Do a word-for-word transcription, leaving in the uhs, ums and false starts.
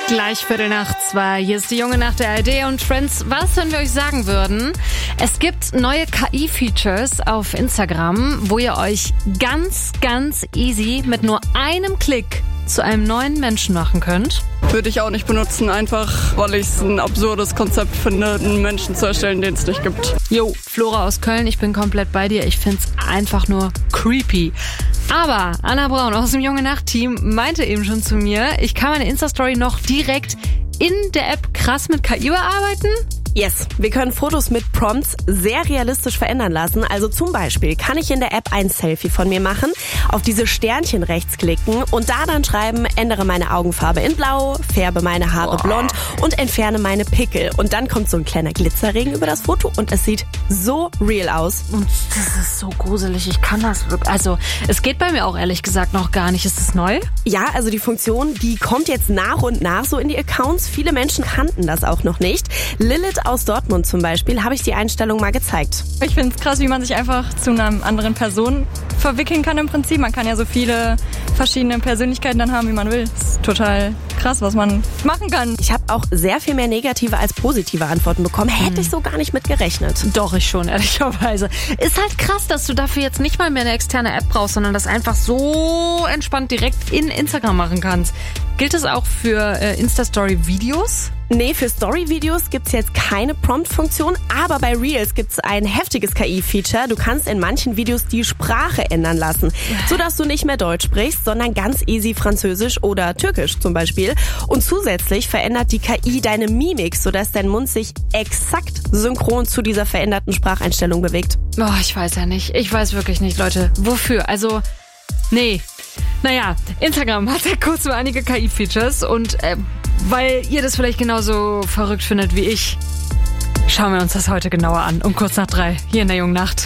Gleich Viertel nach zwei. Hier ist die Junge Nacht der A R D und Friends. Was, wenn wir euch sagen würden? Es gibt neue K I-Features auf Instagram, wo ihr euch ganz, ganz easy mit nur einem Klick zu einem neuen Menschen machen könnt. Würde ich auch nicht benutzen, einfach weil ich es ein absurdes Konzept finde, einen Menschen zu erstellen, den es nicht gibt. Jo, Flora aus Köln, ich bin komplett bei dir. Ich find's einfach nur creepy. Aber Anna Braun aus dem Junge Nacht-Team meinte eben schon zu mir, ich kann meine Insta-Story noch direkt in der App krass mit K I bearbeiten. Yes, wir können Fotos mit Prompts sehr realistisch verändern lassen. Also zum Beispiel kann ich in der App ein Selfie von mir machen, auf diese Sternchen rechts klicken und da dann schreiben, ändere meine Augenfarbe in blau, färbe meine Haare blond und entferne meine Pickel. Und dann kommt so ein kleiner Glitzerregen über das Foto und es sieht so real aus. Und das ist so gruselig, ich kann das wirklich. Also es geht bei mir auch ehrlich gesagt noch gar nicht. Ist das neu? Ja, also die Funktion, die kommt jetzt nach und nach so in die Accounts. Viele Menschen kannten das auch noch nicht. Lilith aus Dortmund zum Beispiel habe ich die Einstellung mal gezeigt. Ich finde es krass, wie man sich einfach zu einer anderen Person verwickeln kann im Prinzip. Man kann ja so viele verschiedene Persönlichkeiten dann haben, wie man will. Das ist total krass, was man machen kann. Ich habe auch sehr viel mehr negative als positive Antworten bekommen. Hätte ich so gar nicht mit gerechnet. Doch, ich schon, ehrlicherweise. Ist halt krass, dass du dafür jetzt nicht mal mehr eine externe App brauchst, sondern das einfach so entspannt direkt in Instagram machen kannst. Gilt das auch für äh, Insta-Story-Videos? Nee, für Story-Videos gibt's jetzt keine Prompt-Funktion, aber bei Reels gibt's ein heftiges K I-Feature. Du kannst in manchen Videos die Sprache ändern lassen, sodass du nicht mehr Deutsch sprichst, sondern ganz easy Französisch oder Türkisch zum Beispiel. Und zusätzlich verändert die K I deine Mimik, sodass dein Mund sich exakt synchron zu dieser veränderten Spracheinstellung bewegt. Oh, ich weiß ja nicht. Ich weiß wirklich nicht, Leute. Wofür? Also, nee. Naja, Instagram hat ja kurz nur einige K I-Features und äh, weil ihr das vielleicht genauso verrückt findet wie ich, schauen wir uns das heute genauer an. Um kurz nach drei, hier in der Jungen Nacht.